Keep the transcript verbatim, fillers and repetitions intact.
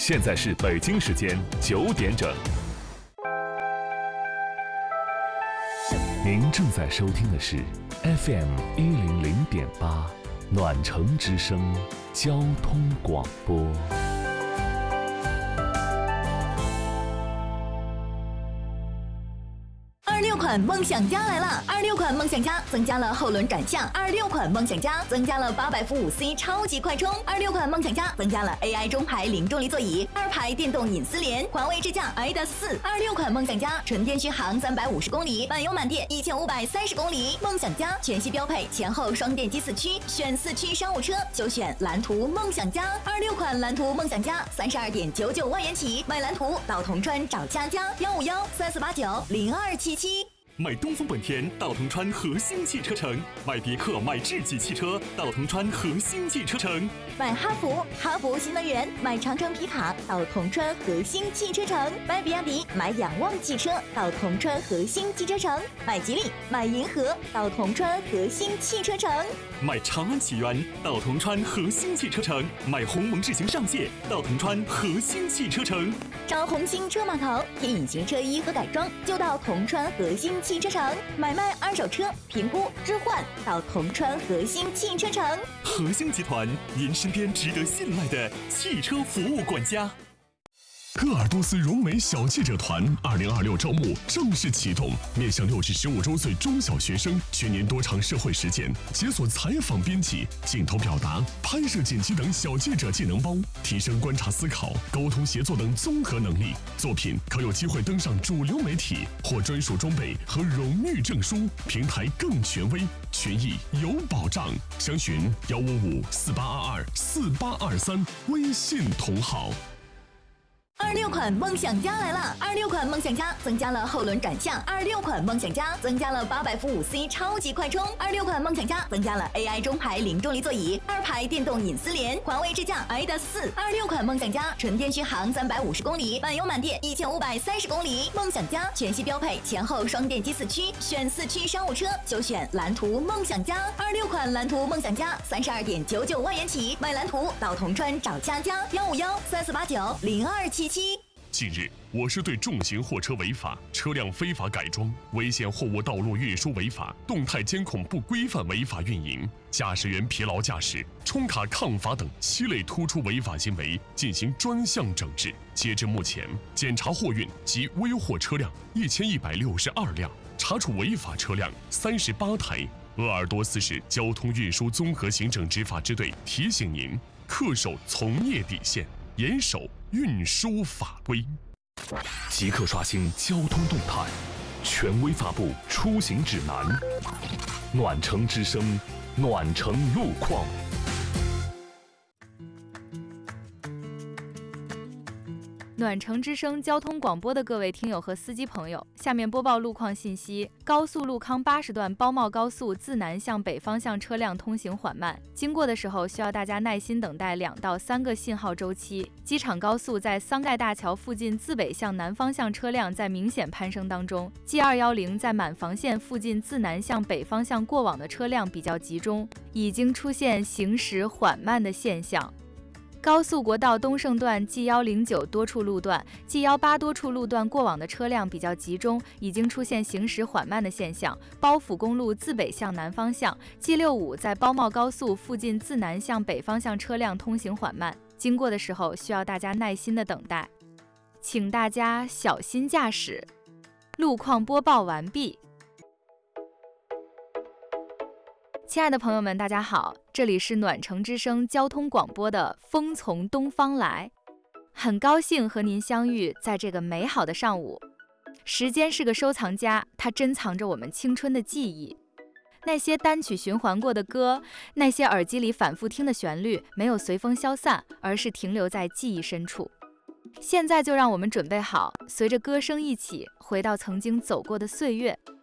现在是北京时间九点整。您正在收听的是 F M 一零零点八暖城之声交通广播。 二六款梦想家来了！二六款梦想家增加了后轮转向，二六款梦想家增加了八百伏五 C 超级快充，二六款梦想家增加了 A I 中排零重力座椅，二排电动隐私联，环卫智驾 I D A S 四。二六款梦想家纯电续航三百五十公里，满油满电一千五百三十公里。梦想家全系标配前后双电机四驱，选四驱商务车就选蓝图梦想家。二六款蓝图梦想家三十二点九九万元起，买蓝图到铜川找佳佳，幺五幺三四八九零二七七。 买东风本田到铜川和兴汽车城，买别克买智己汽车到铜川和兴汽车城， 买哈弗哈弗新能源，买长城皮卡到铜川和兴汽车城，买比亚迪买仰望汽车到铜川和兴汽车城，买吉利买银河到铜川和兴汽车城， 买长安启源到铜川和兴汽车城，买鸿蒙智行上界到铜川和兴汽车城， 找红星车码头贴隐形车衣和改装就到铜川和兴汽车城，买卖二手车评估置换到铜川和兴汽车城。 和兴集团，您身边值得信赖的汽车服务管家。 鄂尔多斯融美小记者团二零二六招募正式启动，面向六至十五周岁中小学生，全年多场社会实践，解锁采访编辑、镜头表达、拍摄剪辑等小记者技能包，提升观察思考、沟通协作等综合能力。作品可有机会登上主流媒体，获专属装备和荣誉证书，平台更权威，权益有保障。详询幺五五四八二二四八二三，微信同号。 二六款梦想家来了！二六款梦想家增加了后轮转向，二六款梦想家增加了八百伏五 C 超级快充，二六款梦想家增加了 A I 中排零重力座椅，二排电动隐私联，环卫智驾 I D A S 四。二六款梦想家纯电续航三百五十公里，满油满电一千五百三十公里。梦想家全系标配前后双电机四驱，选四驱商务车就选蓝图梦想家。二六款蓝图梦想家三十二点九九万元起，买蓝图到铜川找佳佳，幺五幺三四八九零二七七。 近日，我市对重型货车违法、车辆非法改装、危险货物道路运输违法、动态监控不规范违法运营、驾驶员疲劳驾驶、冲卡抗罚等七类突出违法行为进行专项整治。截至目前，检查货运及危货车辆一千一百六十二辆，查处违法车辆三十八台。鄂尔多斯市交通运输综合行政执法支队提醒您：恪守从业底线，严守运输法规。 即刻刷新交通动态，权威发布出行指南。暖城之声，暖城路况。 暖城之声交通广播的各位听友和司机朋友，下面播报路况信息。高速路康八十段包茂高速自南向北方向车辆通行缓慢，经过的时候需要大家耐心等待两到三个信号周期。机场高速在桑盖大桥附近自北向南方向车辆在明显攀升当中。G 二一零在满房线附近自南向北方向过往的车辆比较集中，已经出现行驶缓慢的现象。高速国道东胜段 G 一零九多处路段、G 一八多处路段过往的车辆比较集中，已经出现行驶缓慢的现象。包府公路自北向南方向 G 六五在包茂高速附近自南向北方向车辆通行缓慢，经过的时候需要大家耐心的等待，请大家小心驾驶。路况播报完毕。亲爱的朋友们，大家好，这里是暖城之声交通广播的风从东方来，很高兴和您相遇在这个美好的上午。时间是个收藏家，它珍藏着我们青春的记忆。那些单曲循环过的歌，那些耳机里反复听的旋律，没有随风消散，而是停留在记忆深处。现在就让我们准备好，随着歌声一起回到曾经走过的岁月。